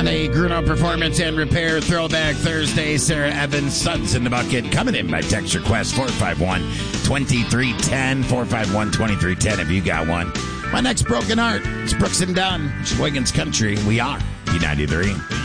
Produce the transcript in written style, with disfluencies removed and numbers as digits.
a Gruno Performance and Repair Throwback Thursday. Sarah Evans, Suds in the Bucket, coming in by text request 451-2310, 451-2310 if you got one. My next broken heart, it's Brooks and Dunn, Sheboygan's Country. We are B93.